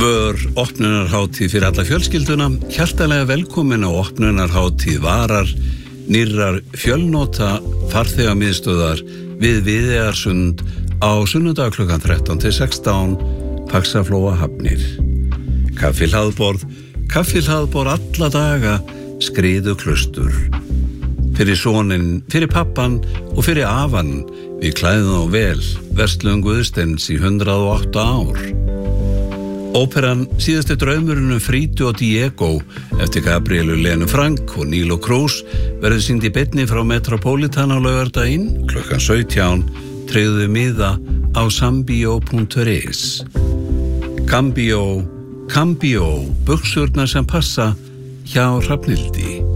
Vör opnunarhátíð fyrir alla fjölskylduna, hjartanlega velkomin á opnunarhátíð Varar, nýrrar fjölnota farþegamiðstöðar við Viðeyjarsund á sunnudag klukkan 13 til 16, Faxaflóa Hafnir. Kaffihlaðborð alla daga, skriðu klustur. Fyrir soninn, fyrir pappan og fyrir afann, við klæðum þá vel, verslun Guðsteins í 108 ár. Óperan Síðasti draumurinn Frídu og Diego eftir Gabrielu Lenu Frank og Nílo Cruz verður sýnd í beinni frá Metropolitan á laugardaginn klukkan 17, tryggðu miða á sambio.is. Cambio, buxurnar sem passa hjá Hrafnhildi.